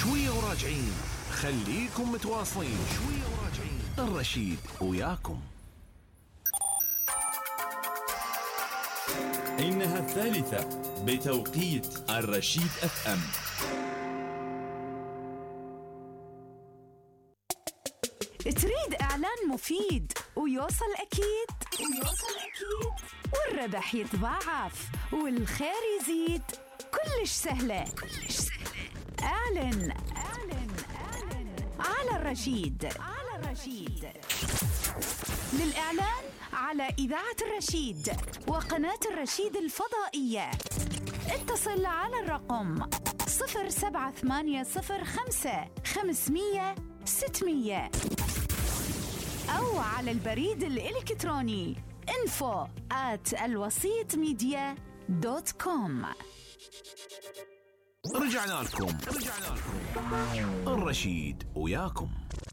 شوية وراجعين، خليكم متواصلين. شوية وراجعين، الرشيد وياكم. إنها الثالثة بتوقيت الرشيد FM. تريد إعلان مفيد ويوصل أكيد والربح يتضاعف والخير يزيد، كلش سهلة. اعلن على الرشيد. للإعلان على إذاعة الرشيد وقناة الرشيد الفضائية اتصل على الرقم 07805 500 600 أو على البريد الإلكتروني info@alwasitmedia.com. رجعنا لكم. الرشيد وياكم.